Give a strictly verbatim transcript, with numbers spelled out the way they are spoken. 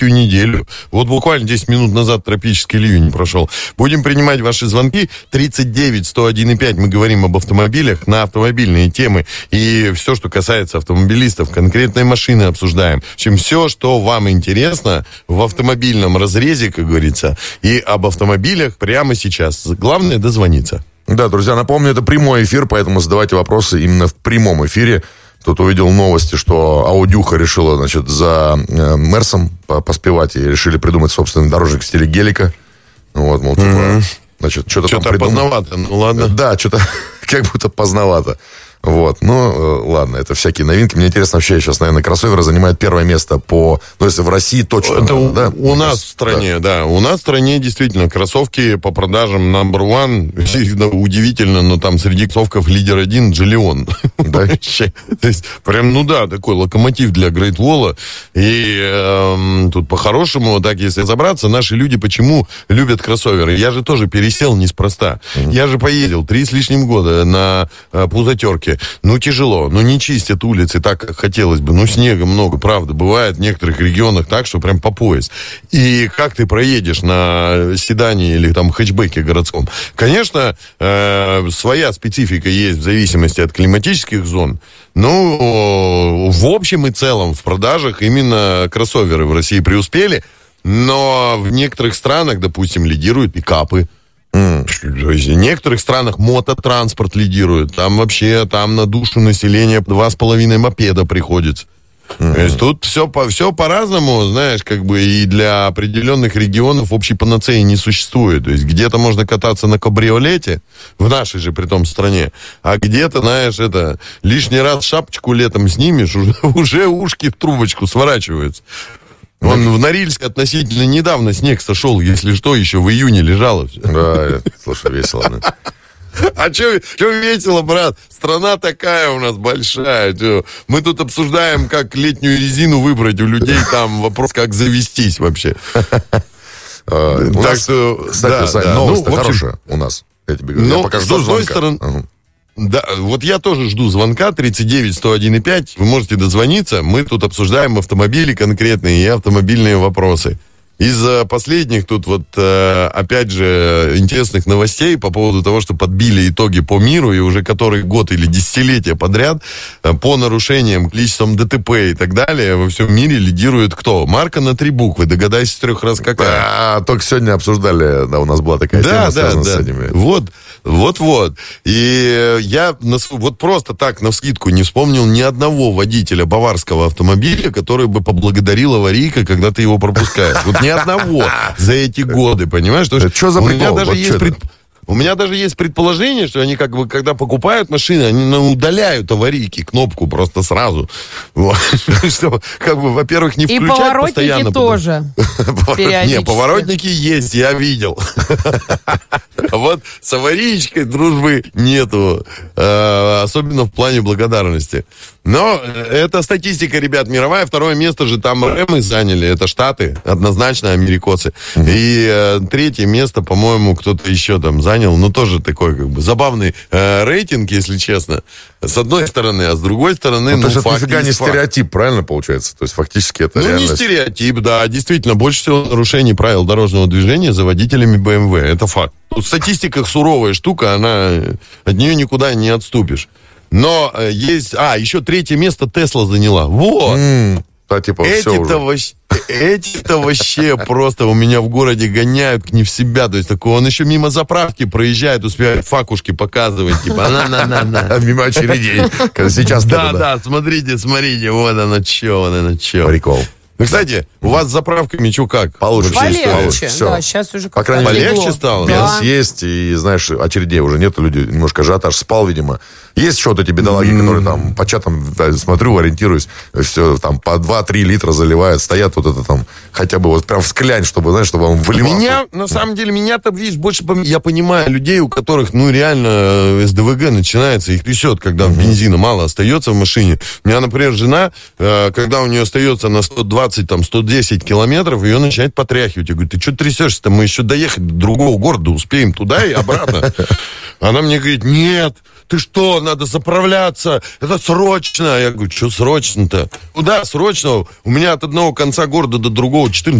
неделю. Вот буквально десять минут назад тропический ливень прошел. Будем принимать ваши звонки. тридцать девять сто один и пять. Мы говорим об автомобилях на автомобильные темы. И все, что касается автомобилистов, конкретной машины обсуждаем. В общем, все, что вам интересно в автомобильном разрезе, как говорится, и об автомобилях прямо сейчас. Главное дозвониться. Да, друзья, напомню, это прямой эфир, поэтому задавайте вопросы именно в прямом эфире. Тут увидел новости, что Аудюха решила, значит, за э, Мерсом поспевать и решили придумать собственный дорожник в стиле гелика. Вот, мол, типа, mm-hmm. значит, что-то, что-то там придумали. поздновато, ну ладно. Да, что-то как будто поздновато. Вот, ну, ладно, это всякие новинки. Мне интересно, вообще сейчас, наверное, кроссоверы занимают первое место по... Ну, если в России точно... Это наверное, у, да? у нас в стране, да. да. У нас в стране действительно кроссовки по продажам number one. Удивительно, но там среди кроссовков лидер один Джиллион. Да? То есть, прям, ну да, такой локомотив для Great Wall. И э, тут по-хорошему, так если разобраться, наши люди почему любят кроссоверы? Я же тоже пересел неспроста. Mm-hmm. Я же поездил три с лишним года на э, пузатерке. Ну, тяжело, ну, не чистят улицы так, как хотелось бы. Ну, снега много, правда, бывает в некоторых регионах так, что прям по пояс. И как ты проедешь на седане или там хэтчбеке городском? Конечно, э, своя специфика есть в зависимости от климатических зон. Ну, в общем и целом в продажах именно кроссоверы в России преуспели, но в некоторых странах, допустим, лидируют пикапы. Mm. То есть в некоторых странах мототранспорт лидирует. Там вообще, там на душу населения два с половиной мопеда приходится. Mm-hmm. То есть тут все, по, все по-разному, знаешь, как бы и для определенных регионов общей панацеи не существует. То есть где-то можно кататься на кабриолете, в нашей же при том стране, а где-то, знаешь, это, лишний раз шапочку летом снимешь, уже, уже ушки в трубочку сворачиваются. Он в Норильске относительно недавно снег сошел, если что, еще в июне лежало все. Да, слушай, весело. Да. А что весело, брат? Страна такая у нас большая. Чё? Мы тут обсуждаем, как летнюю резину выбрать у людей. Там вопрос, как завестись вообще. Так что, кстати, Сань, новость-то хорошая у нас. Я тебе говорю, я пока жду звонка. Да, вот я тоже жду звонка тридцать девять сто один и пять. Вы можете дозвониться. Мы тут обсуждаем автомобили конкретные и автомобильные вопросы. Из последних тут вот, опять же, интересных новостей по поводу того, что подбили итоги по миру, и уже который год или десятилетия подряд по нарушениям, количеством ДТП и так далее во всем мире лидирует кто? Марка на три буквы. Догадайся с трех раз какая. А, только сегодня обсуждали, да, у нас была такая да, тема, да, связанная да. с этими. Вот, вот-вот. И я на, вот просто так навскидку не вспомнил ни одного водителя баварского автомобиля, который бы поблагодарил аварийка, когда ты его пропускаешь. Вот ни одного за эти годы, понимаешь? Что, что за у меня прикол? даже вот есть пред... У меня даже есть предположение, что они как бы, когда покупают машины, они ну, удаляют аварийки, кнопку просто сразу. Вот. Что, как бы, во-первых, не включать постоянно. И поворотники тоже. Не, поворотники есть, я видел. Вот с аварийкой дружбы нету. Особенно в плане благодарности. Но это статистика, ребят, мировая. Второе место же там Рэмы заняли. Это Штаты, однозначно америкосы. И третье место, по-моему, кто-то еще там занял. Ну, тоже такой, как бы, забавный э, рейтинг, если честно. С одной стороны, а с другой стороны, ну, ну то есть факт это нифига не факт. Стереотип, правильно получается? То есть фактически это ну, реальность. Ну, не стереотип, да. Действительно, больше всего нарушений правил дорожного движения за водителями бэ эм вэ. Это факт. Тут статистика суровая штука, она, от нее никуда не отступишь. Но э, есть... А, еще третье место Тесла заняла. Вот. Mm, да, типа, Эти-то вообще... Эти-то вообще просто у меня в городе гоняют не в себя. То есть такой, он еще мимо заправки проезжает, успевает факушки показывать. Типа, на-на-на-на. Мимо очередей. Сейчас Да, да, смотрите, смотрите, вот оно че, вот оно че. Прикол. Ну, кстати, у вас с заправками что как? Получше. Полегче, да, сейчас уже по крайней мере, полегче стало. Бенз да. есть, и, знаешь, очередей уже нет, люди немножко ажиотаж спал, видимо. Есть еще вот эти бедолаги, mm. которые там по чатам, да, смотрю, ориентируюсь, все там по два-три литра заливают, стоят вот это там, хотя бы вот прям в склянь, чтобы, знаешь, чтобы он выливался. Меня, на самом деле, меня-то, видишь, больше, я понимаю людей, у которых, ну, реально, эс дэ вэ гэ начинается, их трясет, когда mm-hmm. бензина мало остается в машине. У меня, например, жена, когда у нее остается на сто двадцать, там, сто десять километров, ее начинает потряхивать. Я говорю, ты что трясешься-то? Мы еще доехать до другого города успеем туда и обратно. Она мне говорит, нет, ты что, надо заправляться, это срочно. Я говорю, что срочно-то? Куда срочно? У меня от одного конца города до другого четырнадцать